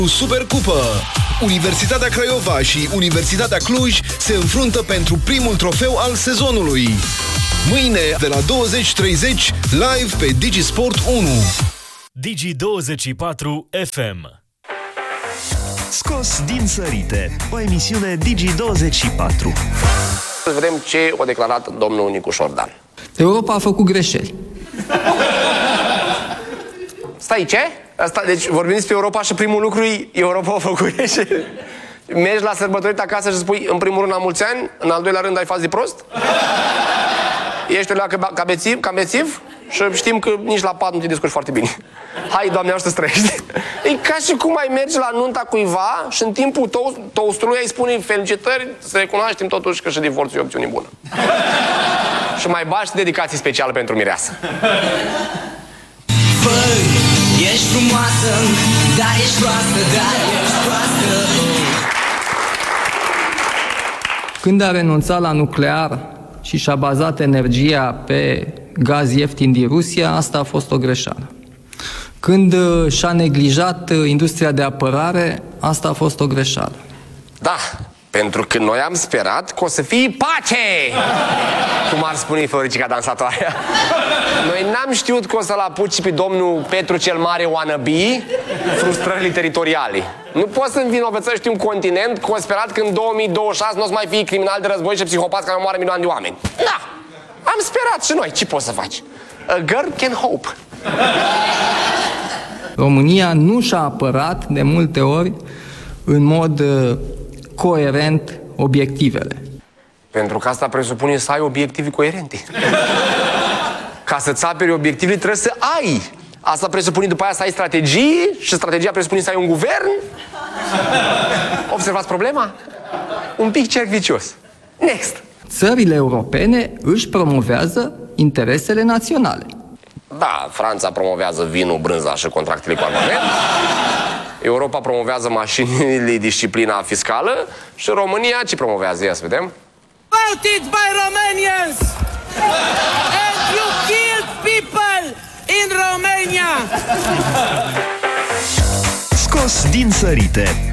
Supercupă. Universitatea Craiova și Universitatea Cluj se înfruntă pentru primul trofeu al sezonului. Mâine, de la 20:30, live pe Digisport 1. Digi24 FM. Scos din sărite, o emisiune Digi24. Să vedem ce a declarat domnul Nicu Șordan. Europa a făcut greșeli. Stai, ce? Asta, deci vorbim despre Europa și primul lucru e Europa a făcut greșeli. Mergi la sărbătorit acasă și spui în primul rând la mulți ani, în al doilea rând ai fazi de prost? Ești la cabețiv și știm că nici la pat nu te descurci foarte bine. Hai, Doamne, ajută să trăiești. E ca și cum ai merge la nunta cuiva și în timpul toastului ai spune felicitări, să recunoaștem totuși că și divorțul e o opțiune bună. Și mai bași dedicații speciale pentru mireasă. Băi, ești frumoasă, dar ești proastă, Când a renunțat la nuclear și și-a bazat energia pe gaz ieftin din Rusia, asta a fost o greșeală. Când și-a neglijat industria de apărare, asta a fost o greșeală. Da, pentru că noi am sperat că o să fie pace! Cum ar spune Floricica dansatoarea. Noi n-am știut că o să-l apuci pe domnul Petru cel Mare wannabe frustrările teritoriale. Nu poți să învinovățești un continent că o sperat că în 2026 nu o să mai fie criminal de război și psihopați care omoară milioane de oameni. Da! Am sperat și noi. Ce poți să faci? A girl can hope. România nu și-a apărat de multe ori în mod coerent obiectivele. Pentru că asta presupune să ai obiective coerente. Ca să-ți aperi obiectivele trebuie să ai. Asta presupune după aia să ai strategii și strategia presupune să ai un guvern. Observați problema? Un pic cerc vicios. Next. Țările europene își promovează interesele naționale. Da, Franța promovează vinul, brânza și contractele cu armament. Europa promovează mașinile, disciplina fiscală. Și România ce promovează? Ia să vedem. Voted by Romanians! And you killed people in Romania! Scos din sărite,